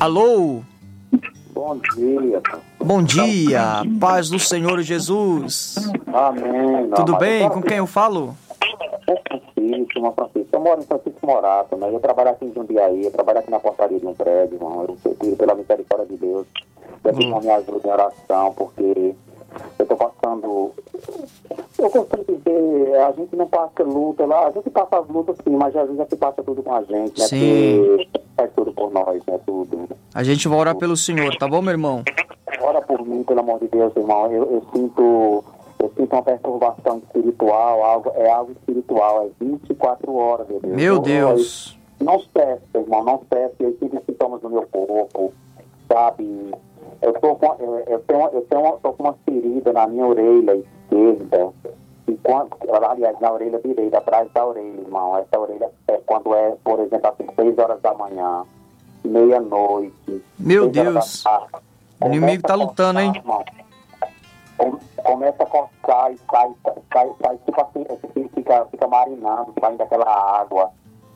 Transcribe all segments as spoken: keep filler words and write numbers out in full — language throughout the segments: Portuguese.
Alô? Bom dia. Bom dia, paz do Senhor Jesus. Amém. Tudo amado. bem? Com quem eu falo? É Francisco, irmão Francisco. Eu moro em Francisco Morato, né? Eu trabalho aqui em Jundiaí, eu trabalho aqui na portaria de um prédio, irmão. Eu pido pela misericórdia de Deus. Deus Hum. não me ajude em oração, porque eu tô passando... Eu costumo dizer, a gente não passa luta lá, a gente passa as lutas sim, mas Jesus é que passa tudo com a gente, né? Sim. Porque faz tudo por nós, né? Tudo. A gente vai orar pelo Senhor, tá bom, meu irmão? Ora por mim, pelo amor de Deus, irmão. Eu, eu sinto... Eu sinto uma perturbação espiritual, algo, é algo espiritual, é vinte e quatro horas, meu Deus. Meu Eu- Deus. eu- não cesse, irmão, não cesse, eu sinto sintomas no meu corpo, sabe? Eu tô com, eu, eu tenho, eu tenho uma, tô com uma ferida na minha orelha esquerda, e quando, aliás, na orelha direita, atrás da orelha, irmão. Essa orelha é quando é, por exemplo, assim, seis horas da manhã, meia-noite. Meu seis horas Deus. da tarde. O inimigo tá Começa a lutando, hein? coçar, irmão. Com- Começa a coçar e sai, sai, sai, sai tipo assim, assim, fica, fica marinando, saindo daquela água.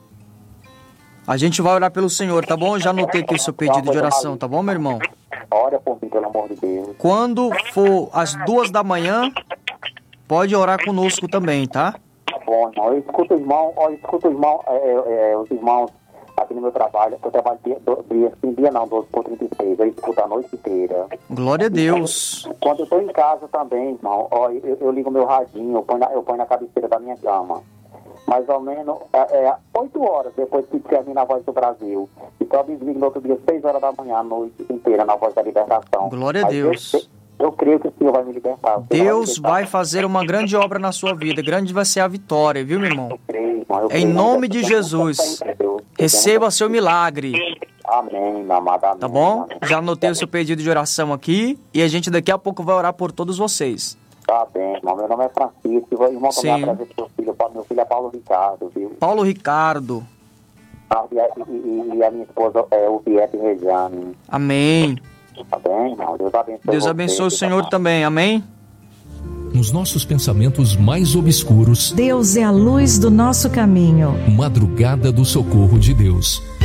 A gente vai orar pelo Senhor, tá bom? Eu já anotei aqui o seu pedido de oração, tá bom, meu irmão? Ora por mim, pelo amor de Deus. Quando for às duas da manhã, pode orar conosco também, tá? Tá bom, irmão. Eu escuto o irmão, ó, eu escuto o irmão, é, é, é, os irmãos aqui no meu trabalho, eu trabalho dia, do- dia, sim, dia não, doze por trinta e seis, eu escuto a noite inteira. Glória a Deus. Quando eu tô em casa também, irmão, ó, eu, eu ligo meu radinho, eu ponho, na, eu ponho na cabeceira da minha cama. Mais ou menos é, é, oito horas depois que termina a Voz do Brasil. Então eu desligo no outro dia, seis horas da manhã, a noite inteira, na Voz da Libertação. Glória a Mas Deus. Eu, eu creio que o Senhor vai me libertar. O Senhor Deus me libertar. vai fazer uma grande obra na sua vida. Grande vai ser a vitória, viu, meu irmão? Eu creio, irmão, eu Em creio. nome de Eu Jesus. tenho fé em Deus. Receba seu milagre, Amém, meu amado. Amém, tá bom? amém. Já anotei o seu pedido de oração aqui e a gente daqui a pouco vai orar por todos vocês. Tá bem, irmão. Meu nome é Francisco. E vou, irmão, Sim. também apresento seu filho. Meu filho é Paulo Ricardo, viu? Paulo Ricardo, Ah, E a, e, e- e a minha esposa é o Viete Rejane. amém. Tá bem, irmão? Deus abençoe Deus você, abençoe o tá Senhor bom? também, amém? Nos nossos pensamentos mais obscuros, Deus é a luz do nosso caminho. madrugada do socorro de Deus.